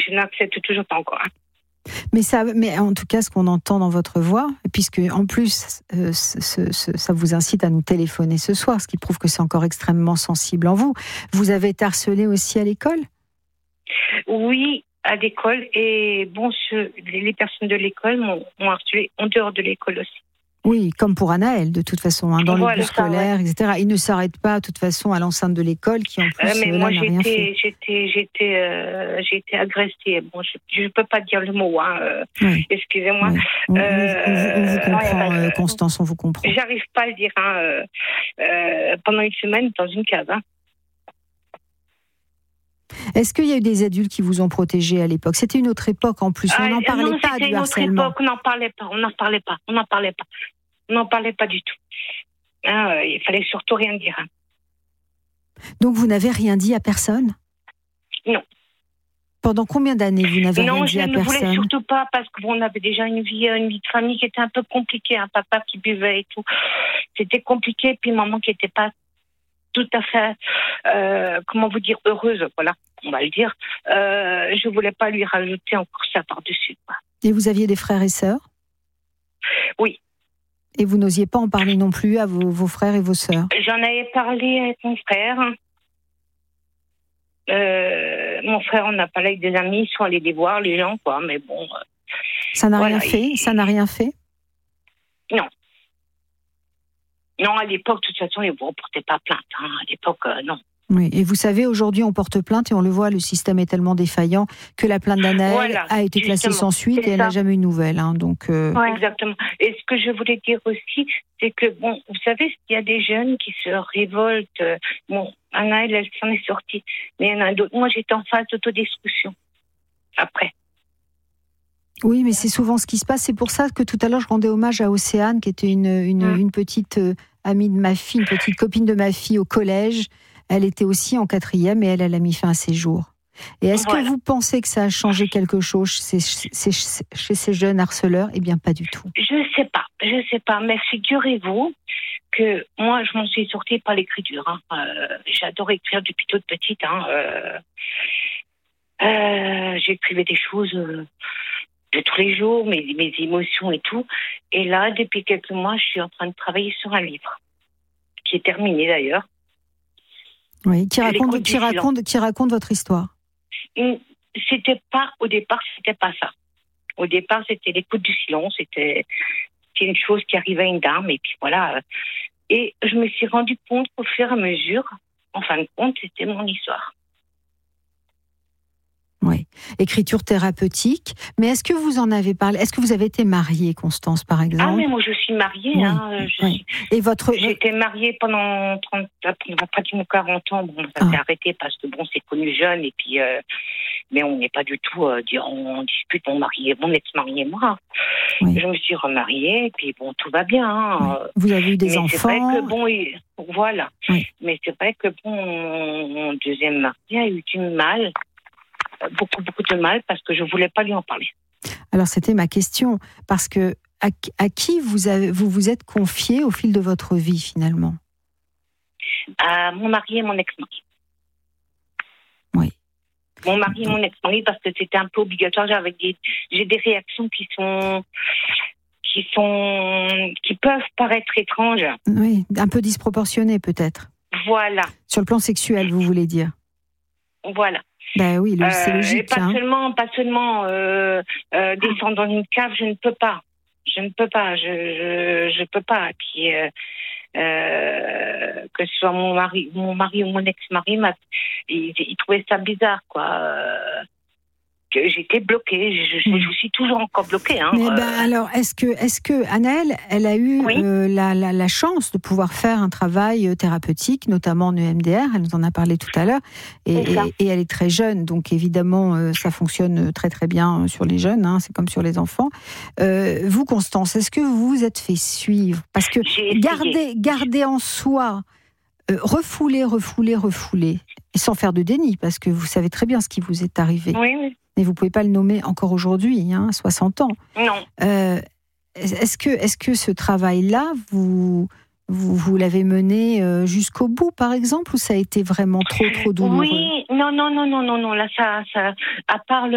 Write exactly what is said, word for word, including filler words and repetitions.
je n'accepte toujours pas encore. Hein. Mais, ça, mais en tout cas, ce qu'on entend dans votre voix, puisque en plus, euh, ce, ce, ça vous incite à nous téléphoner ce soir, ce qui prouve que c'est encore extrêmement sensible en vous. Vous avez été harcelé aussi à l'école ? Oui, à l'école. Et bon, je, les personnes de l'école m'ont, m'ont harcelé en dehors de l'école aussi. Oui, comme pour Anaël, de toute façon, hein, dans voilà, le bus scolaire, ouais. et cetera. Il ne s'arrête pas, de toute façon, à l'enceinte de l'école, qui en plus, euh, mais là, moi, n'a rien fait. J'étais, j'étais, euh, j'ai été agressée. Bon, je ne peux pas dire le mot, hein, euh, oui. excusez-moi. Oui. On, euh, on, on, vous comprend, ouais, euh, Constance, on vous comprend. J'arrive pas à le dire, hein, euh, euh, pendant une semaine, dans une cave. Hein. Est-ce qu'il y a eu des adultes qui vous ont protégé à l'époque ? C'était une autre époque, en plus. On n'en ah, parlait non, pas du harcèlement. C'était une autre époque, on n'en parlait pas, on n'en parlait pas, on n'en parlait pas. On n'en parlait pas du tout. Hein, euh, il fallait surtout rien dire. Hein. Donc vous n'avez rien dit à personne ? Non. Pendant combien d'années vous n'avez non, rien dit à personne ? Non, je ne voulais surtout pas, parce qu'on avait déjà une vie, une vie de famille qui était un peu compliquée. Un papa qui buvait et tout. C'était compliqué, puis maman qui n'était pas tout à fait, euh, comment vous dire, heureuse, voilà, on va le dire. Euh, je ne voulais pas lui rajouter encore ça par-dessus. Quoi. Et vous aviez des frères et sœurs ? Oui. Et vous n'osiez pas en parler non plus à vos, vos frères et vos sœurs ? J'en avais parlé avec mon frère. Euh, mon frère, on a parlé avec des amis, ils sont allés les voir, les gens, quoi, mais bon... Euh, ça n'a voilà, rien fait ? il... Ça n'a rien fait ? Non. Non, à l'époque, de toute façon, ils ne portaient pas plainte. Hein. À l'époque, euh, non. Oui, et vous savez, aujourd'hui, on porte plainte et on le voit, le système est tellement défaillant que la plainte d'Anaël voilà, a été classée sans suite et elle n'a jamais eu de nouvelles. Hein, donc, euh... ouais, exactement. Et ce que je voulais dire aussi, c'est que, bon, vous savez, il y a des jeunes qui se révoltent. Bon, Anaël, elle s'en est sortie. Mais il y en a d'autres. Moi, j'étais en phase d'autodestruction. Après. Oui, mais c'est souvent ce qui se passe. C'est pour ça que tout à l'heure, je rendais hommage à Océane, qui était une, une, mmh. une petite euh, amie de ma fille, une petite copine de ma fille au collège. Elle était aussi en quatrième et elle, elle a mis fin à ses jours. Et est-ce voilà. que vous pensez que ça a changé quelque chose chez, chez, chez ces jeunes harceleurs ? Eh bien, pas du tout. Je ne sais pas, je ne sais pas. Mais figurez-vous que moi, je m'en suis sortie par l'écriture. Hein. Euh, j'adore écrire depuis toute petite. Hein. Euh, euh, j'écrivais des choses euh, de tous les jours, mes, mes émotions et tout. Et là, depuis quelques mois, je suis en train de travailler sur un livre, qui est terminé d'ailleurs. Oui, qui raconte, qui, raconte, qui raconte votre histoire. C'était pas, au départ, c'était pas ça. Au départ, c'était l'écoute du silence, c'était, c'était une chose qui arrivait à une dame, et puis voilà. Et je me suis rendu compte qu'au fur et à mesure, en fin de compte, c'était mon histoire. Oui, écriture thérapeutique. Mais est-ce que vous en avez parlé ? Est-ce que vous avez été mariée, Constance, par exemple ? Ah, mais moi, je suis mariée. Oui, hein, je oui. suis... Et votre... J'ai été mariée pendant trente, pratiquement quarante ans. Bon, ça ah. s'est arrêté parce que, bon, c'est connu jeune. Et puis, euh, mais on n'est pas du tout... Euh, on discute mon mari, mon ex-mari et moi. Oui. Je me suis remariée. Et puis, bon, tout va bien. Hein. Oui. Vous avez eu des mais enfants. C'est vrai que, bon, il... voilà. Oui. Mais c'est vrai que, bon, mon deuxième mari a eu du mal... beaucoup, beaucoup de mal parce que je ne voulais pas lui en parler. Alors, c'était ma question. Parce que à, à qui vous, avez, vous vous êtes confié au fil de votre vie, finalement ? À mon mari et mon ex-mari. Oui. Mon mari et mon ex-mari, parce que c'était un peu obligatoire. J'ai des, j'ai des réactions qui sont... qui sont... qui peuvent paraître étranges. Oui, un peu disproportionnées, peut-être. Voilà. Sur le plan sexuel, vous voulez dire ? Voilà. Ben oui, c'est logique. Euh, et pas hein. seulement, pas seulement euh, euh, descendre dans une cave, je ne peux pas. Je ne peux pas, je je, je peux pas. Puis euh, euh, que ce soit mon mari, mon mari ou mon ex-mari, m'a, il, il trouvait ça bizarre, quoi. Euh, que j'étais bloquée, je, je, je suis toujours encore bloquée. Hein. Mais ben alors, est-ce que, est-ce que Anaël, elle a eu oui. euh, la, la, la chance de pouvoir faire un travail thérapeutique, notamment en E M D R, elle nous en a parlé tout à l'heure, et, et, et elle est très jeune, donc évidemment, euh, ça fonctionne très très bien sur les jeunes, hein, c'est comme sur les enfants. Euh, vous, Constance, est-ce que vous vous êtes fait suivre ? Parce que garder, garder en soi, euh, refouler, refouler, refouler, et sans faire de déni, parce que vous savez très bien ce qui vous est arrivé. Oui, oui. Mais vous ne pouvez pas le nommer encore aujourd'hui, hein, soixante ans. Non. Euh, est-ce que, est-ce que ce travail-là, vous, vous, vous l'avez mené jusqu'au bout, par exemple, ou ça a été vraiment trop, trop douloureux ? Oui, non, non, non, non, non, non. Là, ça, ça, à part le